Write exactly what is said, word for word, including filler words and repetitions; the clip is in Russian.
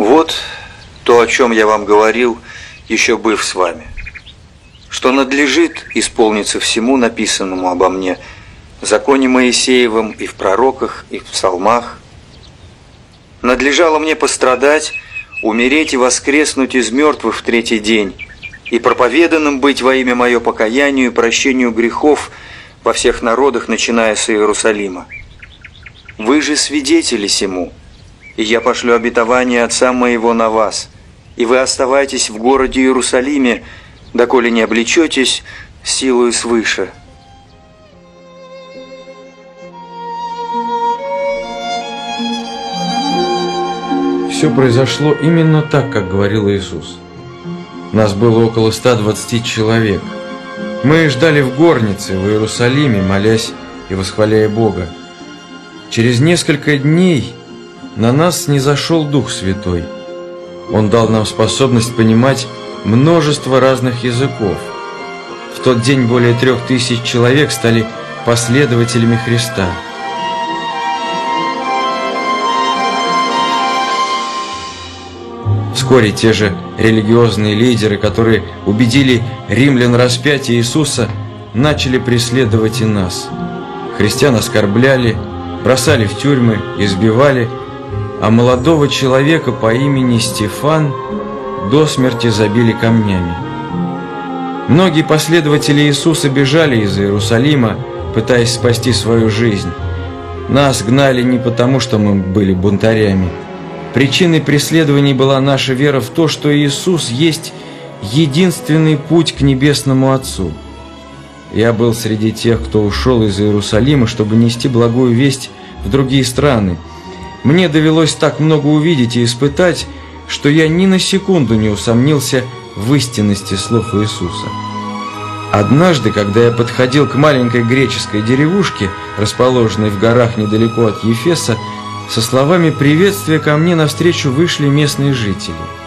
Вот то, о чем я вам говорил, еще быв с вами, что надлежит исполниться всему написанному обо мне в законе Моисеевом и в пророках, и в псалмах. Надлежало мне пострадать, умереть и воскреснуть из мертвых в третий день, и проповеданным быть во имя мое покаянию и прощению грехов во всех народах, начиная с Иерусалима. Вы же свидетели сему, и я пошлю обетование Отца моего на вас, и вы оставайтесь в городе Иерусалиме, доколе не облечетесь силою свыше». Все произошло именно так, как говорил Иисус. Нас было около ста двадцати человек. Мы ждали в горнице в Иерусалиме, молясь и восхваляя Бога. Через несколько дней на нас снизошел Дух Святой. Он дал нам способность понимать множество разных языков. В тот день более трех тысяч человек стали последователями Христа. Вскоре те же религиозные лидеры, которые убедили римлян распять Иисуса, начали преследовать и нас. Христиан оскорбляли, бросали в тюрьмы, избивали, а молодого человека по имени Стефан до смерти забили камнями. Многие последователи Иисуса бежали из Иерусалима, пытаясь спасти свою жизнь. Нас гнали не потому, что мы были бунтарями. Причиной преследований была наша вера в то, что Иисус есть единственный путь к Небесному Отцу. Я был среди тех, кто ушел из Иерусалима, чтобы нести благую весть в другие страны. Мне довелось так много увидеть и испытать, что я ни на секунду не усомнился в истинности слов Иисуса. Однажды, когда я подходил к маленькой греческой деревушке, расположенной в горах недалеко от Ефеса, со словами приветствия ко мне навстречу вышли местные жители.